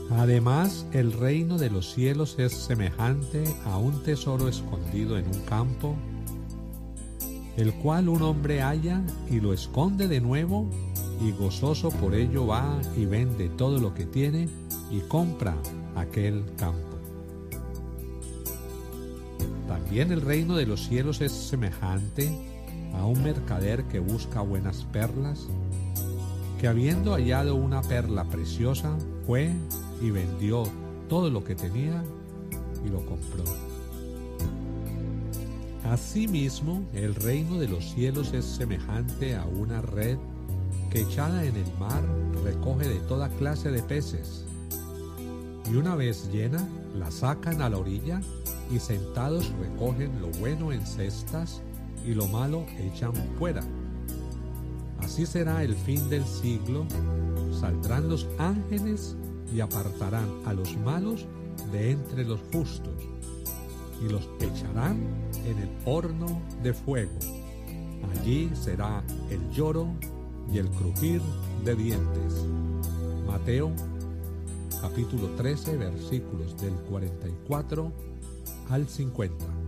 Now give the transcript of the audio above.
Además, el reino de los cielos es semejante a un tesoro escondido en un campo, el cual un hombre halla y lo esconde de nuevo, y gozoso por ello va y vende todo lo que tiene y compra aquel campo. También el reino de los cielos es semejante a un mercader que busca buenas perlas, que habiendo hallado una perla preciosa, fue y vendió todo lo que tenía y lo compró. Asimismo, el reino de los cielos es semejante a una red que echada en el mar recoge de toda clase de peces, y una vez llena, la sacan a la orilla y sentados recogen lo bueno en cestas y lo malo echan fuera. Así será el fin del siglo, saldrán los ángeles y apartarán a los malos de entre los justos, y los echarán en el horno de fuego. Allí será el lloro y el crujir de dientes. Mateo capítulo 13, versículos del 44 al 50.